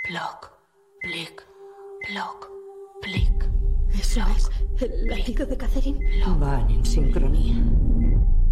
ploc, plic, ploc, plic. ¿Eso es el latido de Catherine? Van en sincronía.